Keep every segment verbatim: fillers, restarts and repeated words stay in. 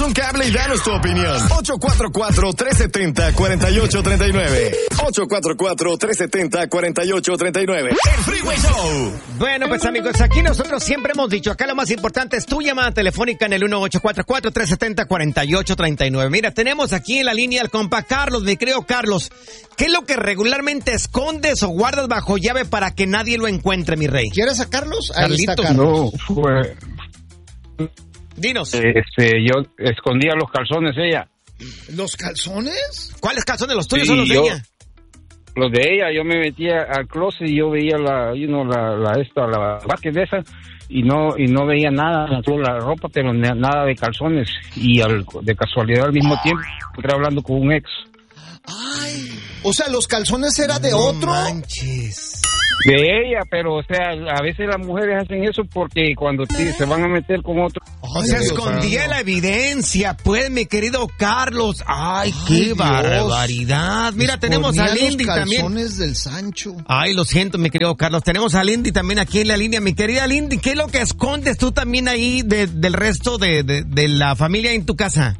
un cable y danos tu opinión. ocho cuatro cuatro, tres siete cero, cuatro ocho tres nueve. ocho cuatro cuatro, tres siete cero, cuatro ocho tres nueve. El Freeway Show. Bueno, pues amigos, aquí nosotros siempre hemos dicho, acá lo más importante es tu llamada telefónica en el uno ocho cuatro cuatro, tres siete cero, cuatro ocho tres nueve. Mira, tenemos aquí en la línea al compa Carlos, mi querido Carlos. ¿Qué es lo que regularmente escondes o guardas bajo llave para que nadie lo encuentre, mi rey? ¿Quieres sacarlos? Ahí Carlitos. está Carlos. No, fue... Dinos. Este, yo escondía los calzones ella. ¿Los calzones? ¿Cuáles calzones, los tuyos Sí, o los de yo- ella? Los de ella, yo me metía al closet y yo veía la, you know, la, la, esta, la bucket de esa y no, y no veía nada, solo la ropa, pero na- nada de calzones. Y al, de casualidad al mismo tiempo, encontré hablando con un ex. Ay, o sea, los calzones era de No otro. manches. De ella, pero o sea, a veces las mujeres hacen eso porque cuando te- se van a meter con otro... O Ay, sea, Dios escondía mío. la evidencia, pues, mi querido Carlos. Ay, Ay, qué Dios. barbaridad. Mira, tenemos a Escondía Lindy los también. calzones del Sancho. Ay, lo siento, mi querido Carlos. Tenemos a Lindy también aquí en la línea. Mi querida Lindy, ¿qué es lo que escondes tú también ahí de- del resto de, de, de la familia en tu casa?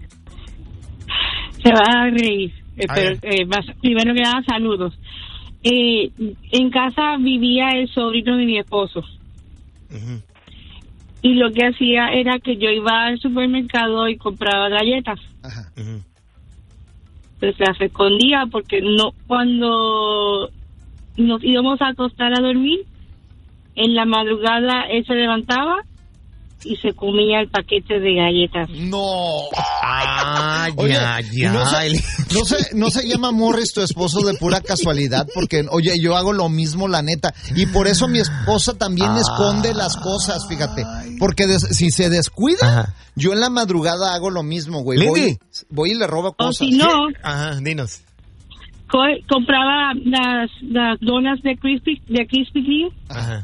Se va a reír, eh, A pero ver. eh, más- primero que nada, saludos. Eh, en casa vivía el sobrino de mi esposo. Ujú. Y lo que hacía era que yo iba al supermercado y compraba galletas. Ajá. Ujú. Pues las escondía porque no, cuando nos íbamos a acostar a dormir, en la madrugada él se levantaba y se comía el paquete de galletas. No. Ay, Oye, ya, ya. No se, no, se, no se llama Morris tu esposo de pura casualidad, porque, oye, yo hago lo mismo, la neta. Y por eso mi esposa también Ah. esconde las cosas, fíjate. Porque des- si se descuida, Ajá. yo en la madrugada hago lo mismo, güey. Lindy. Voy, voy y le robo O cosas. si no, Ajá, dinos. co- compraba las, las donas de Krispy, de Krispy Kreme Ajá.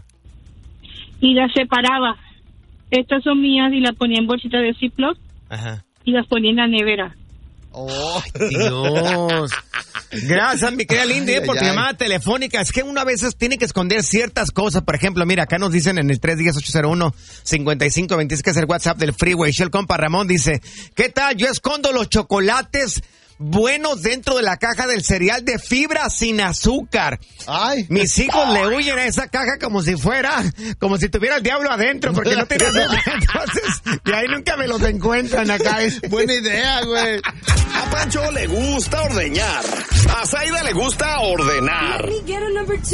y las separaba. Estas son mías y las ponía en bolsitas de Ziploc Ajá. y las ponía en la nevera. Oh. Dios. Gracias, mi querida Lindy, Ay, eh, por ay, tu ay. llamada telefónica. Es que uno a veces tiene que esconder ciertas cosas. Por ejemplo, mira, acá nos dicen en el tres uno cero, ocho cero uno, cinco cinco dos cero, que es el WhatsApp del Freeway Show. El compa Ramón dice, ¿qué tal? Yo escondo los chocolates buenos dentro de la caja del cereal de fibra sin azúcar. Ay. Mis hijos le huyen a esa caja como si fuera, como si tuviera el diablo adentro, porque no tiene azúcar. Entonces, y ahí nunca me los encuentran acá. Buena idea, güey. A Pancho le gusta ordeñar. A Zaida le gusta ordenar.